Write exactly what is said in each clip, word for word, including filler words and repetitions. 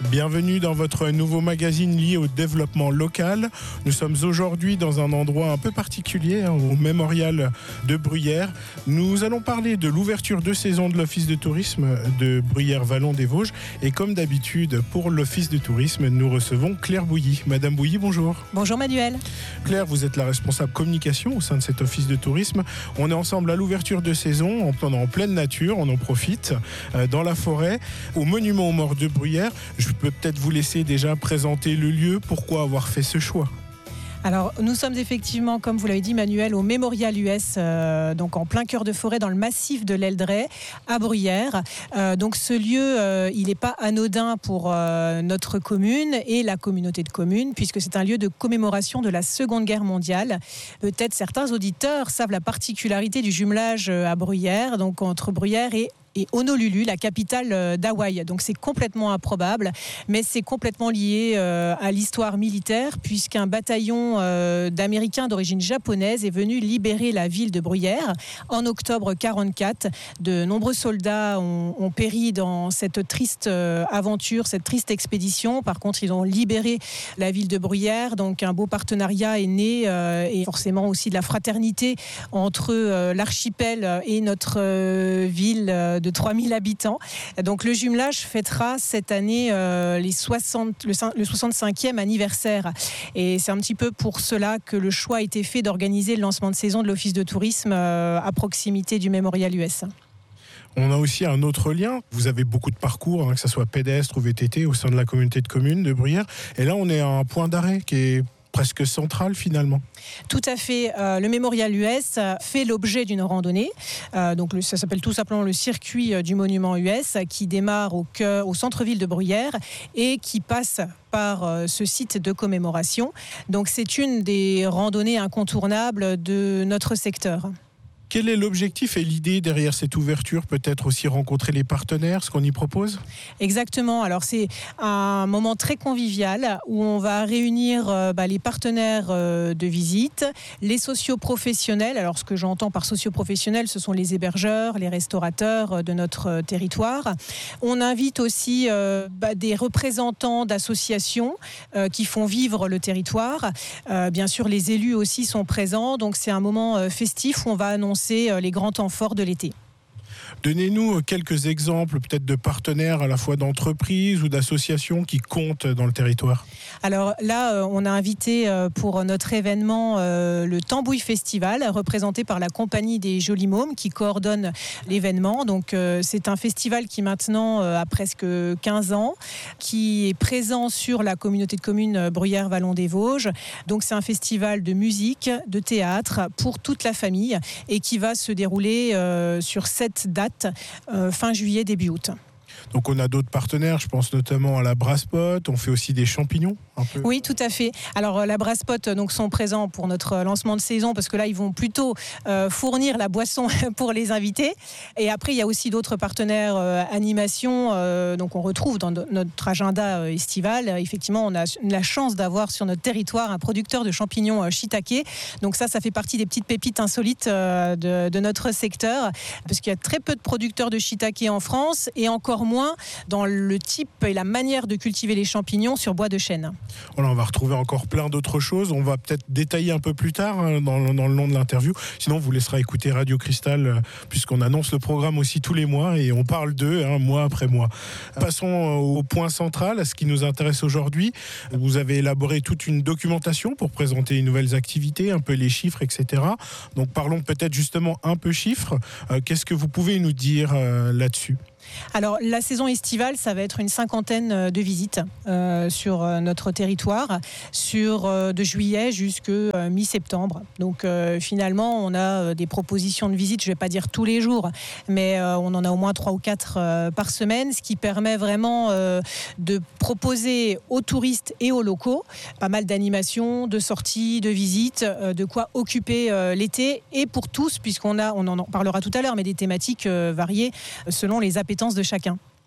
Bienvenue dans votre nouveau magazine lié au développement local. Nous sommes aujourd'hui dans un endroit un peu particulier, hein, au Mémorial de Bruyères. Nous allons parler de l'ouverture de saison de l'Office de tourisme de Bruyères-Vallon des Vosges. Et comme d'habitude, pour l'Office de tourisme, nous recevons Claire Bouilly. Madame Bouilly, bonjour. Bonjour Manuel. Claire, vous êtes la responsable communication au sein de cet Office de tourisme. On est ensemble à l'ouverture de saison, en, en pleine nature, on en profite, euh, dans la forêt, au monument aux morts de Bruyères. Je peux peut-être vous laisser déjà présenter le lieu. Pourquoi avoir fait ce choix ? Alors, nous sommes effectivement, comme vous l'avez dit Manuel, au Mémorial U S, euh, donc en plein cœur de forêt, dans le massif de l'Eldray, à Bruyères. Euh, donc ce lieu, euh, il n'est pas anodin pour euh, notre commune et la communauté de communes, puisque c'est un lieu de commémoration de la Seconde Guerre mondiale. Peut-être certains auditeurs savent la particularité du jumelage à Bruyères, donc entre Bruyères et et Honolulu, la capitale d'Hawaï. Donc c'est complètement improbable, mais c'est complètement lié euh, à l'histoire militaire, puisqu'un bataillon euh, d'Américains d'origine japonaise est venu libérer la ville de Bruyères en octobre quarante-quatre. De nombreux soldats ont, ont péri dans cette triste euh, aventure, cette triste expédition. Par contre, ils ont libéré la ville de Bruyères, donc un beau partenariat est né, euh, et forcément aussi de la fraternité entre euh, l'archipel et notre euh, ville euh, de trois mille habitants. Donc le jumelage fêtera cette année euh, les soixante, le, le soixante-cinquième anniversaire. Et c'est un petit peu pour cela que le choix a été fait d'organiser le lancement de saison de l'Office de tourisme euh, à proximité du Mémorial U S. On a aussi un autre lien. Vous avez beaucoup de parcours, hein, que ce soit pédestre ou V T T, au sein de la communauté de communes de Bruyères. Et là, on est à un point d'arrêt qui est presque central finalement. Tout à fait. Euh, le Mémorial U S fait l'objet d'une randonnée. Euh, donc le, ça s'appelle tout simplement le circuit du monument U S, qui démarre au, cœur, au centre-ville de Bruyères et qui passe par euh, ce site de commémoration. Donc c'est une des randonnées incontournables de notre secteur. Quel est l'objectif et l'idée derrière cette ouverture ? Peut-être aussi rencontrer les partenaires, ce qu'on y propose ? Exactement. Alors c'est un moment très convivial où on va réunir euh, bah, les partenaires euh, de visite, les socioprofessionnels. Alors ce que j'entends par socioprofessionnels, ce sont les hébergeurs, les restaurateurs euh, de notre euh, territoire. On invite aussi euh, bah, des représentants d'associations euh, qui font vivre le territoire. Euh, bien sûr, les élus aussi sont présents. Donc c'est un moment euh, festif où on va annoncer les grands temps forts de l'été. Donnez-nous quelques exemples peut-être de partenaires à la fois d'entreprises ou d'associations qui comptent dans le territoire. Alors là, on a invité pour notre événement le Tambouille Festival, représenté par la Compagnie des Jolis Mômes qui coordonne l'événement. Donc c'est un festival qui maintenant a presque quinze ans, qui est présent sur la communauté de communes Bruyères-Vallon des Vosges. Donc c'est un festival de musique, de théâtre pour toute la famille et qui va se dérouler sur sept dates. Euh, fin juillet, début août. Donc on a d'autres partenaires, je pense notamment à la Brasspot, on fait aussi des champignons un peu. Oui, tout à fait. Alors la Brasspot donc sont présents pour notre lancement de saison parce que là ils vont plutôt euh, fournir la boisson pour les invités. Et après il y a aussi d'autres partenaires euh, animation, euh, donc on retrouve dans notre agenda euh, estival. Effectivement, on a la chance d'avoir sur notre territoire un producteur de champignons euh, shiitake. Donc ça, ça fait partie des petites pépites insolites euh, de, de notre secteur parce qu'il y a très peu de producteurs de shiitake en France et encore moins dans le type et la manière de cultiver les champignons sur bois de chêne. Voilà, on va retrouver encore plein d'autres choses. On va peut-être détailler un peu plus tard hein, dans, dans le long de l'interview. Sinon, on vous laissera écouter Radio Cristal euh, puisqu'on annonce le programme aussi tous les mois et on parle d'eux hein, mois après mois. Passons au point central, à ce qui nous intéresse aujourd'hui. Vous avez élaboré toute une documentation pour présenter les nouvelles activités, un peu les chiffres, et cetera. Donc parlons peut-être justement un peu chiffres. Euh, qu'est-ce que vous pouvez nous dire euh, là-dessus ? Alors la saison estivale, ça va être une cinquantaine de visites euh, sur notre territoire, sur euh, de juillet jusqu'à euh, mi-septembre. Donc euh, finalement, on a des propositions de visites, je ne vais pas dire tous les jours, mais euh, on en a au moins trois ou quatre euh, par semaine, ce qui permet vraiment euh, de proposer aux touristes et aux locaux pas mal d'animations, de sorties, de visites, euh, de quoi occuper euh, l'été et pour tous, puisqu'on a, on en parlera tout à l'heure, mais des thématiques euh, variées selon les appétences de chacun.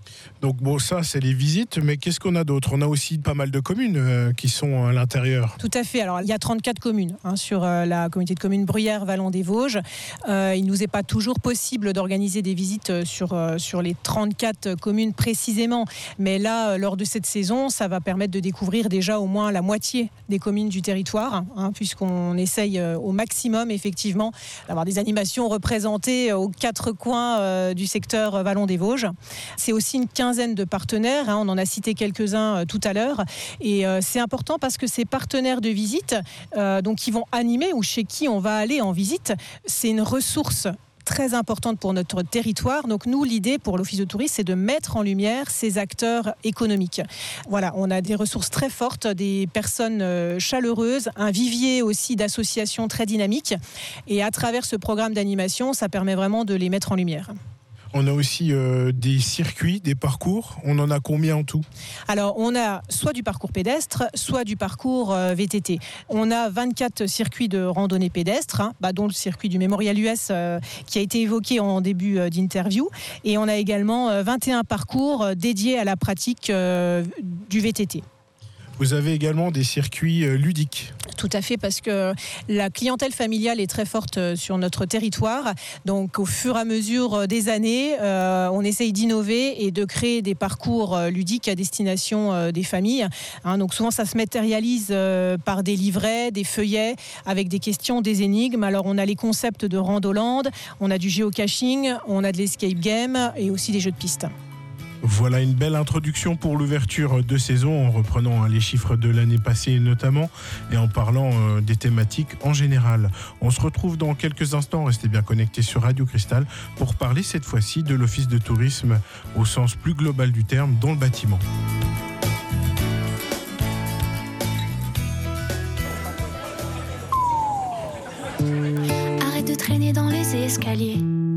Donc bon, ça c'est les visites, mais qu'est-ce qu'on a d'autre? On a aussi pas mal de communes euh, qui sont à l'intérieur. Tout à fait. Alors il y a trente-quatre communes hein, sur euh, la communauté de communes Bruyères-Vallon-des-Vosges. Euh, il nous est pas toujours possible d'organiser des visites sur, euh, sur les trente-quatre communes précisément, mais là, euh, lors de cette saison, ça va permettre de découvrir déjà au moins la moitié des communes du territoire, hein, puisqu'on essaye euh, au maximum effectivement d'avoir des animations représentées aux quatre coins euh, du secteur Vallon-des-Vosges. C'est aussi une quinzaine de partenaires, hein, on en a cité quelques-uns euh, tout à l'heure, et euh, c'est important parce que ces partenaires de visite, euh, donc qui vont animer ou chez qui on va aller en visite, c'est une ressource très importante pour notre territoire. Donc nous, l'idée pour l'Office de tourisme, c'est de mettre en lumière ces acteurs économiques. Voilà, on a des ressources très fortes, des personnes chaleureuses, un vivier aussi d'associations très dynamiques, et à travers ce programme d'animation, ça permet vraiment de les mettre en lumière. On a aussi euh, des circuits, des parcours. On en a combien en tout? Alors, on a soit du parcours pédestre, soit du parcours euh, V T T. On a vingt-quatre circuits de randonnée pédestre, hein, bah, dont le circuit du Mémorial U S euh, qui a été évoqué en début euh, d'interview. Et on a également euh, vingt et un parcours euh, dédiés à la pratique euh, du V T T. Vous avez également des circuits euh, ludiques. Tout à fait, parce que la clientèle familiale est très forte sur notre territoire. Donc, au fur et à mesure des années, euh, on essaye d'innover et de créer des parcours ludiques à destination euh, des familles. Hein, donc, souvent, ça se matérialise euh, par des livrets, des feuillets avec des questions, des énigmes. Alors, on a les concepts de Randoland, on a du géocaching, on a de l'escape game et aussi des jeux de piste. Voilà une belle introduction pour l'ouverture de saison, en reprenant les chiffres de l'année passée notamment, et en parlant des thématiques en général. On se retrouve dans quelques instants, restez bien connectés sur Radio Cristal, pour parler cette fois-ci de l'Office de tourisme au sens plus global du terme dans le bâtiment. Arrête de traîner dans les escaliers.